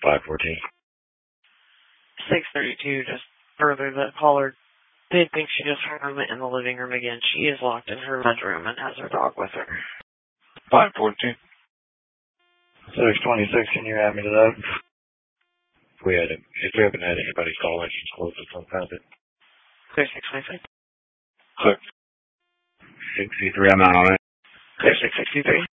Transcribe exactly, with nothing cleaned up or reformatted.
five fourteen. six thirty-two, just further, the caller did think she just heard movement in the living room again. She is locked in her bedroom and has her dog with her. five fourteen. six twenty-six, can you add me to that? If we, had, if we haven't had anybody call, I should close this up at it. six twenty-six. six sixty-three, I'm out on it. six sixty-three.